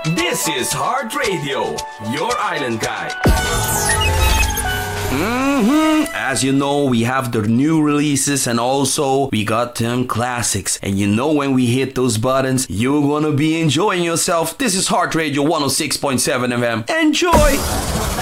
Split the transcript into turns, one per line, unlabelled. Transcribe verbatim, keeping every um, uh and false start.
This is Heart Radio, your island guide. hmm As you know, we have the new releases and also we got them classics. And you know when we hit those buttons, you're gonna be enjoying yourself. This is Heart Radio one oh six point seven F M. Enjoy!